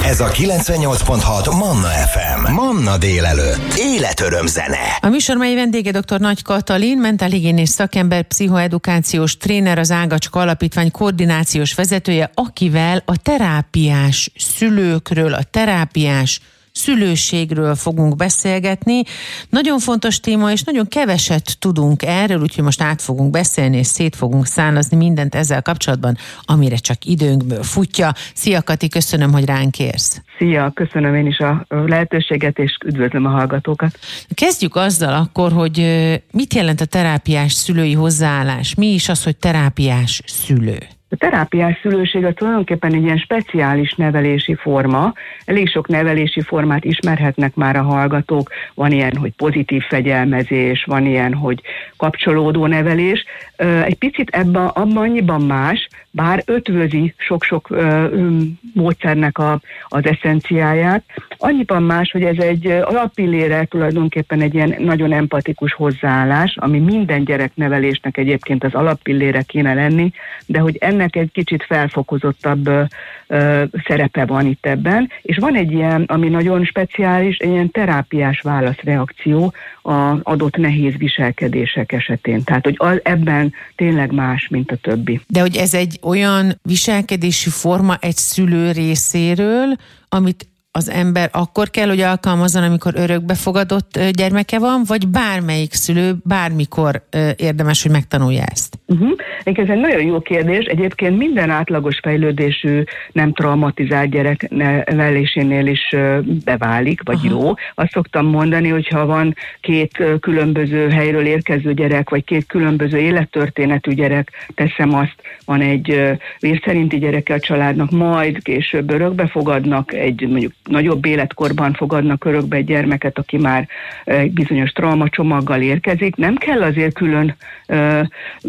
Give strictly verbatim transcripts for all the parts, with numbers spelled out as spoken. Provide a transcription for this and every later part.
Ez a kilencvennyolc pont hat Manna ef em. Manna délelőtt. Életöröm zene. A műsor mai vendége dr. Nagy Katalin, mentálhigiénés szakember, pszichoedukációs tréner, az Ágacska Alapítvány koordinációs vezetője, akivel a terápiás szülőkről, a terápiás szülőségről fogunk beszélgetni. Nagyon fontos téma, és nagyon keveset tudunk erről, úgyhogy most át fogunk beszélni, és szét fogunk szánazni mindent ezzel kapcsolatban, amire csak időnkből futja. Szia Kati, köszönöm, hogy ránk érsz. Szia, köszönöm én is a lehetőséget, és üdvözlöm a hallgatókat. Kezdjük azzal akkor, hogy mit jelent a terápiás szülői hozzáállás? Mi is az, hogy terápiás szülő? A terápiás szülőség az tulajdonképpen egy ilyen speciális nevelési forma. Elég sok nevelési formát ismerhetnek már a hallgatók. Van ilyen, hogy pozitív fegyelmezés, van ilyen, hogy kapcsolódó nevelés. Egy picit ebben, abban annyiban más, bár ötvözi sok-sok ö, ö, módszernek a, az eszenciáját. Annyiban más, hogy ez egy alappillére tulajdonképpen egy ilyen nagyon empatikus hozzáállás, ami minden gyereknevelésnek egyébként az alappillére kéne lenni, de hogy ennek egy kicsit felfokozottabb ö, ö, szerepe van itt ebben, és van egy ilyen, ami nagyon speciális, egy ilyen terápiás válaszreakció az adott nehéz viselkedések esetén. Tehát, hogy az, ebben tényleg más, mint a többi. De hogy ez egy olyan viselkedési forma egy szülő részéről, amit az ember akkor kell, hogy alkalmazzon, amikor örökbefogadott gyermeke van, vagy bármelyik szülő bármikor érdemes, hogy megtanulja ezt? Uh-huh. Ez egy nagyon jó kérdés. Egyébként minden átlagos fejlődésű, nem traumatizált gyerek nevelésénél is beválik, vagy Aha. jó. Azt szoktam mondani, hogyha van két különböző helyről érkező gyerek, vagy két különböző élettörténetű gyerek, teszem azt, van egy vérszerinti gyereke a családnak, majd később örökbefogadnak, egy mondjuk nagyobb életkorban fogadnak örökbe egy gyermeket, aki már egy bizonyos traumacsomaggal érkezik. Nem kell azért külön uh,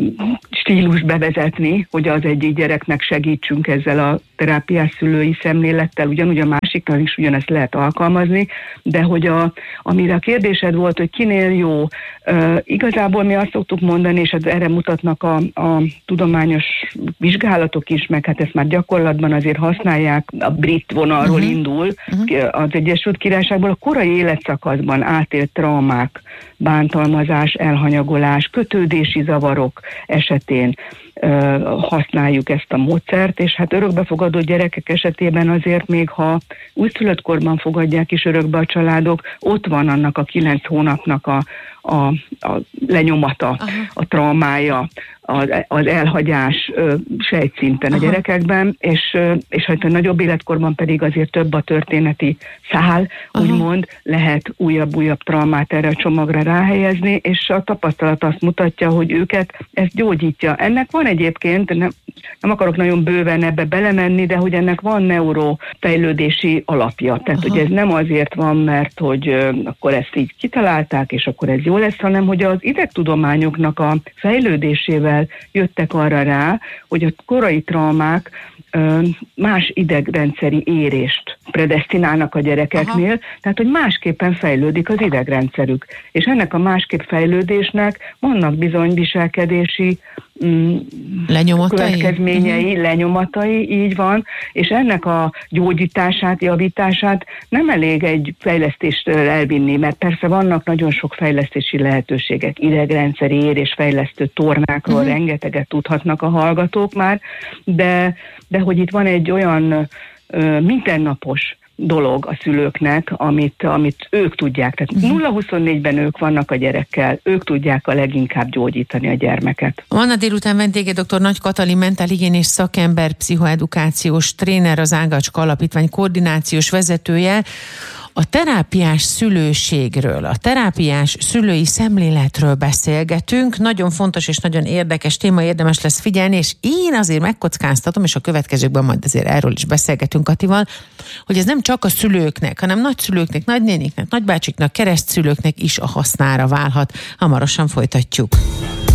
stílus bevezetni, hogy az egyik gyereknek segítsünk ezzel a terápiás szülői szemlélettel, ugyanúgy a másiknak is ugyanezt lehet alkalmazni, de hogy a, amire a kérdésed volt, hogy kinél jó, uh, igazából mi azt szoktuk mondani, és erre mutatnak a, a tudományos vizsgálatok is, meg hát ezt már gyakorlatban azért használják, a brit vonalról uh-huh. indul, uh-huh. az Egyesült Királyságból a korai életszakaszban átélt traumák, bántalmazás, elhanyagolás, kötődési zavarok esetén ö, használjuk ezt a módszert, és hát örökbefogadó gyerekek esetében azért még, ha újszülöttkorban fogadják is örökbe a családok, ott van annak a kilenc hónapnak a, a, a lenyomata, Aha. a traumája, az, az elhagyás ö, sejtszinten Aha. a gyerekekben, és, ö, és ha a nagyobb életkorban pedig azért több a történeti szál, Aha. úgymond lehet újabb-újabb traumát erre a csomagra ráhelyezni, és a tapasztalat azt mutatja, hogy őket ezt gyógyítja. Ennek van egyébként, nem, nem akarok nagyon bőven ebbe belemenni, de hogy ennek van neurofejlődési alapja. Tehát, Aha. hogy ez nem azért van, mert hogy ö, akkor ezt így kitalálták, és akkor ez jó lesz, hanem hogy az idegtudományoknak a fejlődésével jöttek arra rá, hogy a korai traumák ö, más idegrendszeri érést predesztinálnak a gyerekeknél, Aha. tehát, hogy másképpen fejlődik az idegrendszerük. És ennek a másképp fejlődésnek vannak bizony viselkedési mm, lenyomatai? következményei, uh-huh. lenyomatai, így van, és ennek a gyógyítását, javítását nem elég egy fejlesztést elvinni, mert persze vannak nagyon sok fejlesztési lehetőségek, idegrendszeri érésfejlesztő tornákról uh-huh. rengeteget tudhatnak a hallgatók már, de, de hogy itt van egy olyan ö, mindennapos dolog a szülőknek, amit, amit ők tudják. Tehát nulla huszonnégyben ők vannak a gyerekkel, ők tudják a leginkább gyógyítani a gyermeket. Manna délután vendége dr. Nagy Katalin, mentálhigiénés szakember, pszichoedukációs tréner, az Ágacska Alapítvány koordinációs vezetője. A terápiás szülőségről, a terápiás szülői szemléletről beszélgetünk. Nagyon fontos és nagyon érdekes téma, érdemes lesz figyelni, és én azért megkockáztatom, és a következőkben majd azért erről is beszélgetünk Katival, hogy ez nem csak a szülőknek, hanem nagyszülőknek, nagynéniknek, nagybácsiknak, keresztszülőknek is a hasznára válhat. Hamarosan folytatjuk.